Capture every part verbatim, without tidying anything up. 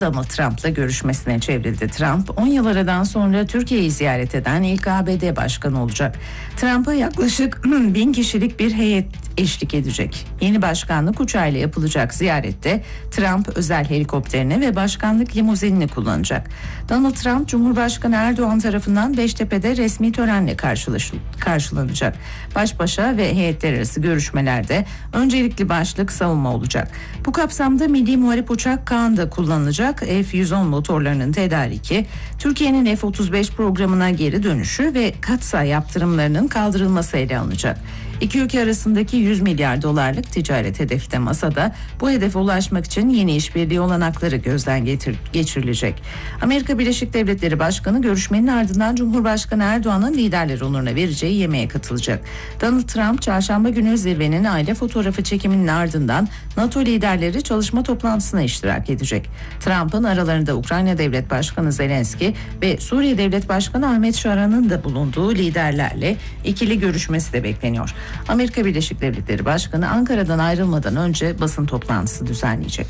Donald Trump'la görüşmesine çevrildi. Trump on yıl aradan sonra Türkiye'yi ziyaret eden ilk A B D başkanı olacak. Trump'a yaklaşık bin kişilik bir heyet eşlik edecek. Yeni başkanlık uçağıyla yapılacak ziyarette Trump özel helikopterini ve başkanlık limuzinini kullanacak. Donald Trump, Cumhurbaşkanı Erdoğan tarafından Beştepe'de resmi törenle karşılaş- karşılanacak. Baş başa ve heyetler arası görüşmelerde öncelikli başlık savunma olacak. Bu kapsamda Milli Muharip Uçak Kaan da kullanılacak. F yüz on motorlarının tedariki, Türkiye'nin F otuz beş programına geri dönüşü ve Katsa yaptırımlarının kaldırılması ele alınacak. İki ülke arasındaki yüz milyar dolarlık ticaret hedefi de masada. Bu hedefe ulaşmak için yeni işbirliği olanakları gözden getir- geçirilecek. Amerika Birleşik Devletleri Başkanı görüşmenin ardından Cumhurbaşkanı Erdoğan'ın liderler onuruna vereceği yemeğe katılacak. Donald Trump çarşamba günü zirvenin aile fotoğrafı çekiminin ardından NATO liderleri çalışma toplantısına iştirak edecek. Trump'ın aralarında Ukrayna Devlet Başkanı Zelenski ve Suriye Devlet Başkanı Ahmet Şaran'ın da bulunduğu liderlerle ikili görüşmesi de bekleniyor. Amerika Birleşik Devletleri Başkanı Ankara'dan ayrılmadan önce basın toplantısı düzenleyecek.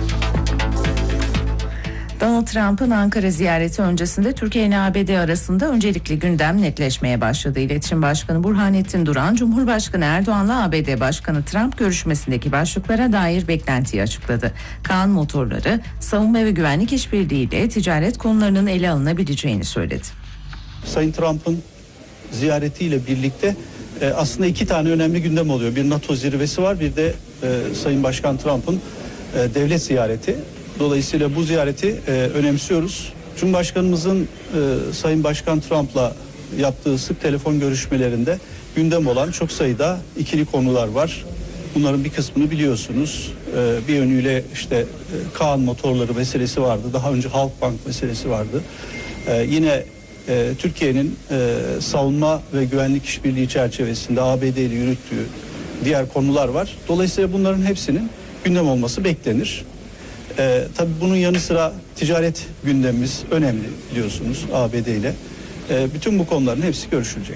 Donald Trump'ın Ankara ziyareti öncesinde Türkiye ile A B D arasında öncelikli gündem netleşmeye başladı. İletişim Başkanı Burhanettin Duran, Cumhurbaşkanı Erdoğan'la A B D Başkanı Trump görüşmesindeki başlıklara dair beklentiyi açıkladı. Kaan motorları, savunma ve güvenlik işbirliğiyle ticaret konularının ele alınabileceğini söyledi. Sayın Trump'ın ziyaretiyle birlikte e, aslında iki tane önemli gündem oluyor. Bir NATO zirvesi var, bir de e, Sayın Başkan Trump'ın e, devlet ziyareti. Dolayısıyla bu ziyareti e, önemsiyoruz. Cumhurbaşkanımızın e, Sayın Başkan Trump'la yaptığı sık telefon görüşmelerinde gündem olan çok sayıda ikili konular var. Bunların bir kısmını biliyorsunuz. E, bir yönüyle işte e, Kaan motorları meselesi vardı. Daha önce Halkbank meselesi vardı. E, yine e, Türkiye'nin e, savunma ve güvenlik işbirliği çerçevesinde A B D ile yürüttüğü diğer konular var. Dolayısıyla bunların hepsinin gündem olması beklenir. Ee, tabii bunun yanı sıra ticaret gündemimiz önemli biliyorsunuz A B D ile. Ee, bütün bu konuların hepsi görüşülecek.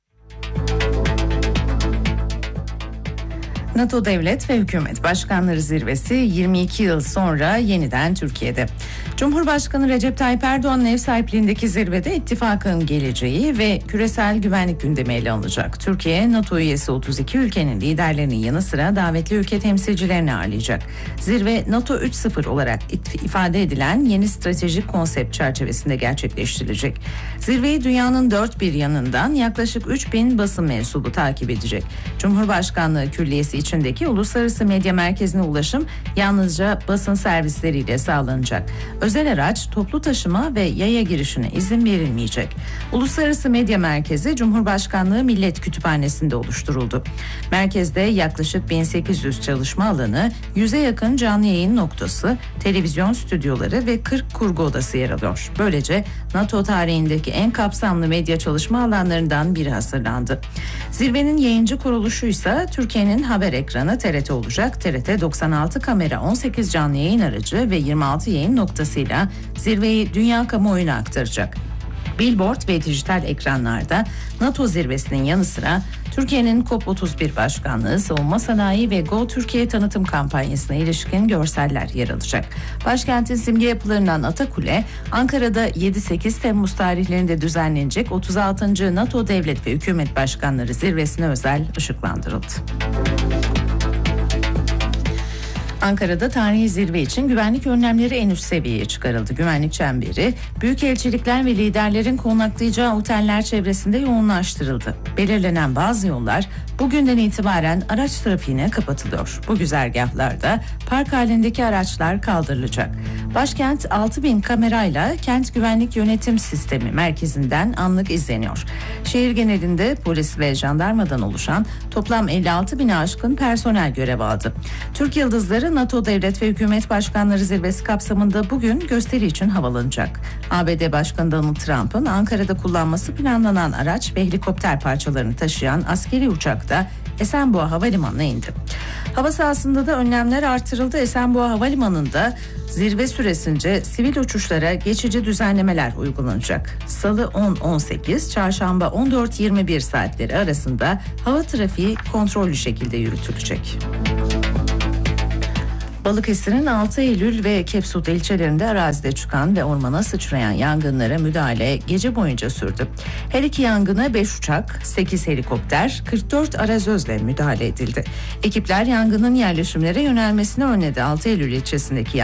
NATO Devlet ve Hükümet Başkanları Zirvesi yirmi iki yıl sonra yeniden Türkiye'de. Cumhurbaşkanı Recep Tayyip Erdoğan'ın ev sahipliğindeki zirvede ittifakın geleceği ve küresel güvenlik gündemi ele alınacak. Türkiye, NATO üyesi otuz iki ülkenin liderlerinin yanı sıra davetli ülke temsilcilerini ağırlayacak. Zirve, NATO üç nokta sıfır olarak ifade edilen yeni stratejik konsept çerçevesinde gerçekleştirilecek. Zirveyi dünyanın dört bir yanından yaklaşık üç bin basın mensubu takip edecek. Cumhurbaşkanlığı Külliyesi içindeki uluslararası medya merkezine ulaşım yalnızca basın servisleriyle sağlanacak. Özel araç, toplu taşıma ve yaya girişine izin verilmeyecek. Uluslararası Medya Merkezi Cumhurbaşkanlığı Millet Kütüphanesi'nde oluşturuldu. Merkezde yaklaşık bin sekiz yüz çalışma alanı, yüze yakın canlı yayın noktası, televizyon stüdyoları ve kırk kurgu odası yer alıyor. Böylece NATO tarihindeki en kapsamlı medya çalışma alanlarından biri hazırlandı. Zirvenin yayıncı kuruluşuysa Türkiye'nin haber ekranı T R T olacak. T R T doksan altı kamera, on sekiz canlı yayın aracı ve yirmi altı yayın noktasıyla zirveyi dünya kamuoyuna aktaracak. Billboard ve dijital ekranlarda NATO zirvesinin yanı sıra Türkiye'nin COP otuz bir başkanlığı, savunma sanayi ve Go Türkiye tanıtım kampanyasına ilişkin görseller yer alacak. Başkentin simge yapılarından Atakule, Ankara'da yedi sekiz Temmuz tarihlerinde düzenlenecek otuz altıncı NATO Devlet ve Hükümet Başkanları Zirvesi'ne özel ışıklandırıldı. Ankara'da tarihi zirve için güvenlik önlemleri en üst seviyeye çıkarıldı. Güvenlik çemberi, büyükelçilikler ve liderlerin konaklayacağı oteller çevresinde yoğunlaştırıldı. Belirlenen bazı yollar bugünden itibaren araç trafiğine kapatılıyor. Bu güzergahlarda park halindeki araçlar kaldırılacak. Başkent altı bin kamerayla Kent Güvenlik Yönetim Sistemi merkezinden anlık izleniyor. Şehir genelinde polis ve jandarmadan oluşan toplam elli altı bine aşkın personel görev aldı. Türk Yıldızları NATO Devlet ve Hükümet Başkanları Zirvesi kapsamında bugün gösteri için havalanacak. A B D Başkanı Donald Trump'ın Ankara'da kullanması planlanan araç ve helikopter parçalarını taşıyan askeri uçak da Esenboğa Havalimanı'na indi. Hava sahasında da önlemler artırıldı. Esenboğa Havalimanı'nda zirve süresince sivil uçuşlara geçici düzenlemeler uygulanacak. Salı on on sekiz, çarşamba on dört yirmi bir saatleri arasında hava trafiği kontrollü şekilde yürütülecek. Balıkesir'in altı Eylül ve Kepsut ilçelerinde arazide çıkan ve ormana sıçrayan yangınlara müdahale gece boyunca sürdü. Her iki yangına beş uçak, sekiz helikopter, kırk dört arazözle müdahale edildi. Ekipler yangının yerleşimlere yönelmesini önledi. altı Eylül ilçesindeki